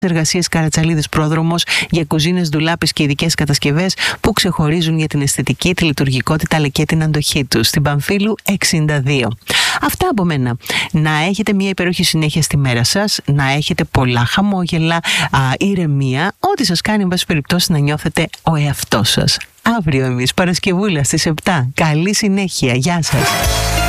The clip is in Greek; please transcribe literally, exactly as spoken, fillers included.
Εργασίες Καρατσαλίδης πρόδρομος για κουζίνες, ντουλάπες και ειδικές κατασκευές που ξεχωρίζουν για την αισθητική, τη λειτουργικότητα αλλά και την αντοχή τους. Στην Παμφύλου εξήντα δύο. Αυτά από μένα. Να έχετε μια υπέροχη συνέχεια στη μέρα σας, να έχετε πολλά χαμόγελα, α, ηρεμία, ό,τι σας κάνει εν πάση περιπτώσει να νιώθετε ο εαυτός σας. Αύριο εμείς Παρασκευούλα στις επτά. Καλή συνέχεια. Γεια σας.